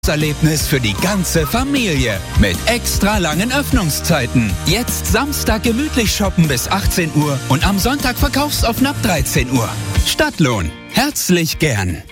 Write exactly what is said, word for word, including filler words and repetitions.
Erlebnis für die ganze Familie mit extra langen Öffnungszeiten. Jetzt Samstag gemütlich shoppen bis achtzehn Uhr und am Sonntag verkaufsoffen ab dreizehn Uhr. Stadtlohn. Herzlich gern.